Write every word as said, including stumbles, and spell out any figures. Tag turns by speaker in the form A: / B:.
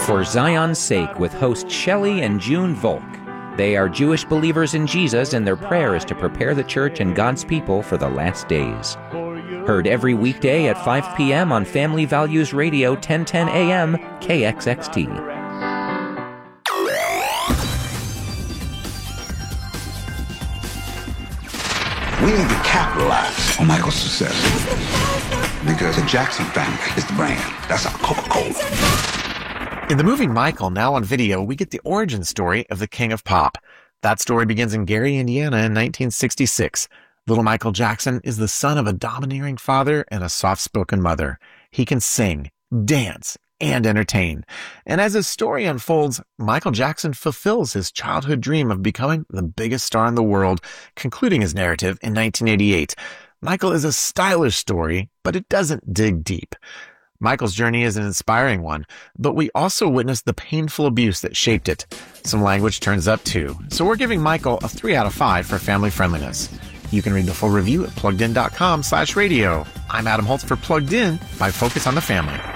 A: For Zion's Sake with host Shelley and June Volk. They are Jewish believers in Jesus, and their prayer is to prepare the church and God's people for the last days. Heard every weekday at five p.m. on Family Values Radio, ten ten A M, K X X T.
B: We need to capitalize on Michael's success because the Jackson family is the brand. That's our Coca-Cola.
C: In the movie Michael, now on video, we get the origin story of the King of Pop. That story begins in Gary, Indiana in nineteen sixty-six. Little Michael Jackson is the son of a domineering father and a soft-spoken mother. He can sing, dance, and entertain. And as his story unfolds, Michael Jackson fulfills his childhood dream of becoming the biggest star in the world, concluding his narrative in nineteen eighty-eight. Michael is a stylish story, but it doesn't dig deep. Michael's journey is an inspiring one, but we also witness the painful abuse that shaped it. Some language turns up too, so we're giving Michael a three out of five for family friendliness. You can read the full review at pluggedin dot com slash radio. I'm Adam Holtz for Plugged In by Focus on the Family.